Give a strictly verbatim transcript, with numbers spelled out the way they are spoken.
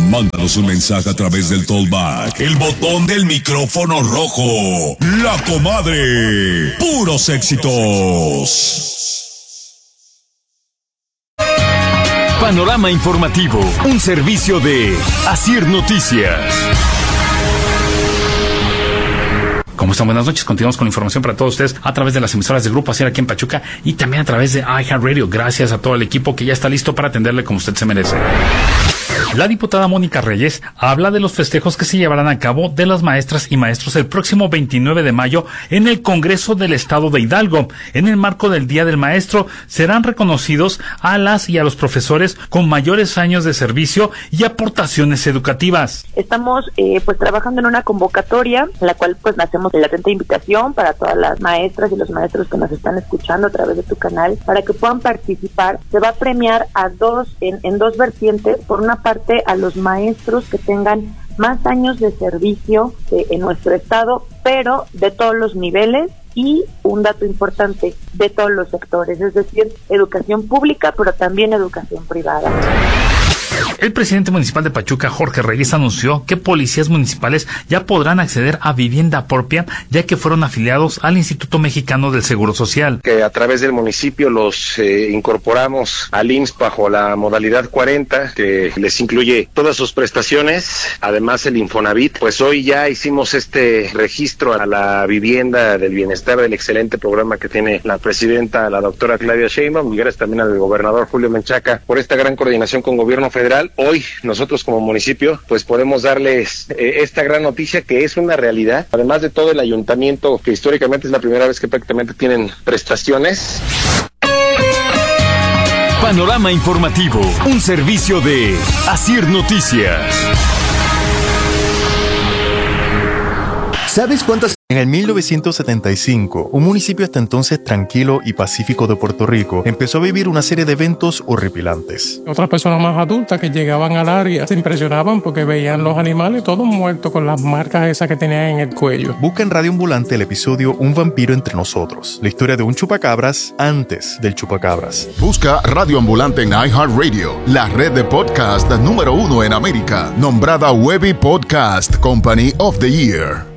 Mándanos un mensaje a través del Talkback, el botón del micrófono rojo. La Comadre. Puros éxitos. Panorama informativo, un servicio de Asir Noticias. ¿Cómo están? Buenas noches. Continuamos con la información para todos ustedes a través de las emisoras del Grupo Asir aquí en Pachuca y también a través de iHeartRadio. Gracias a todo el equipo que ya está listo para atenderle como usted se merece. La diputada Mónica Reyes habla de los festejos que se llevarán a cabo de las maestras y maestros el próximo veintinueve de mayo en el Congreso del Estado de Hidalgo. En el marco del Día del Maestro serán reconocidos a las y a los profesores con mayores años de servicio y aportaciones educativas. Estamos eh, pues trabajando en una convocatoria, en la cual pues hacemos la atenta invitación para todas las maestras y los maestros que nos están escuchando a través de tu canal para que puedan participar. Se va a premiar a dos en, en dos vertientes. Por una parte, a los maestros que tengan más años de servicio eh, en nuestro estado, pero de todos los niveles y un dato importante, de todos los sectores, es decir, educación pública, pero también educación privada. El presidente municipal de Pachuca, Jorge Reyes, anunció que policías municipales ya podrán acceder a vivienda propia, ya que fueron afiliados al Instituto Mexicano del Seguro Social. Que a través del municipio los eh, incorporamos al I M S S bajo la modalidad cuarenta, que les incluye todas sus prestaciones, además el Infonavit. Pues hoy ya hicimos este registro a la vivienda del bienestar del excelente programa que tiene la presidenta, la doctora Claudia Sheinbaum, y gracias también al gobernador Julio Menchaca por esta gran coordinación con gobierno federal. Hoy nosotros como municipio pues podemos darles eh, esta gran noticia que es una realidad, además de todo el ayuntamiento que históricamente es la primera vez que prácticamente tienen prestaciones. Panorama informativo, un servicio de Asir Noticias. ¿Sabes cuántas? En el mil novecientos setenta y cinco, un municipio hasta entonces tranquilo y pacífico de Puerto Rico empezó a vivir una serie de eventos horripilantes. Otras personas más adultas que llegaban al área se impresionaban porque veían los animales todos muertos con las marcas esas que tenían en el cuello. Busca en Radio Ambulante el episodio Un vampiro entre nosotros, la historia de un chupacabras antes del chupacabras. Busca Radio Ambulante en iHeartRadio, la red de podcast número uno en América, nombrada Webby Podcast Company of the Year.